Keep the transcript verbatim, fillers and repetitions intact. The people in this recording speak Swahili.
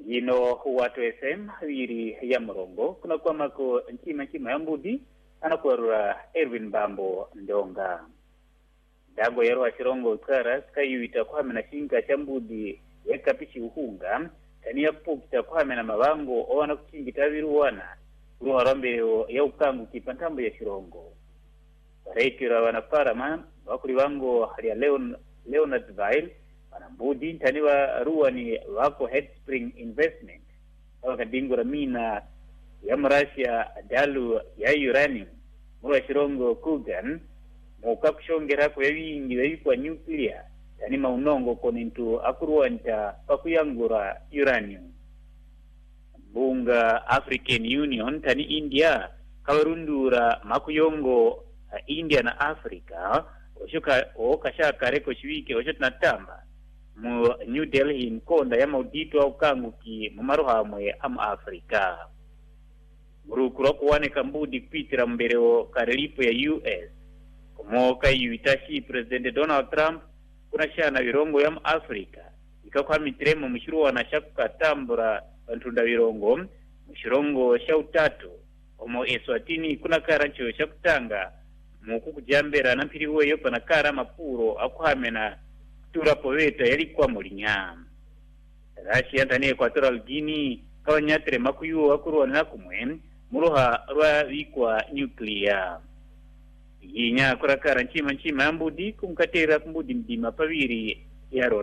yino watu S M wiri ya Mrongo kuna kwa mako nchima nchima ya Mbudi anakuarura Erwin Bambo Ndonga dago yero wa Chirongo Kara kayu itakuwa mena shinga cha Mbudi yeka pichi uhunga tania pukita kwa mena mabango owana kuchingita viruwana kuruwa rambe ya ukangu kipantambo ya Chirongo Barekira wanaparama wakuli wango halia Leon Leonard Vile Mbudi taniwa ruwa ni wako Headspring Investment waka dingura mina ya Mrasia dalu ya uranium mwa Chirongo Kugan mukakushongera kwa wingi wa kwa nuclear tani maunongo konintu akuruwa nita pakuyangura uranium bunga African Union tani India kawarundura makuyongo India na Africa oshuka okashaka reko shwike oshotunatamba mu New Delhi nkonda ya maudito au kanguki mu maruhamwe am Africa murukuro kuwane Mbudi kupitira mbereo karelipo ya U S kumoka yuitashi President Donald Trump kuna shana virongo ya Africa ikakwa mitremo mshiruwa na shaku katambura bantunda virongo mshirongo shautatu omo Eswatini kuna karancho shakutanga muku kujambera na mpiriwe yopa na kara mapuro akuhamena tura poveta yali kwa mulinya Russia tani Equatorial Guinea kawanyatre makuyu akuruwa na kumwe muruha rwa wikwa nuclear yinya kurakara nchima nchima Mbudi kumkatera Mbudi mdima paviri yaro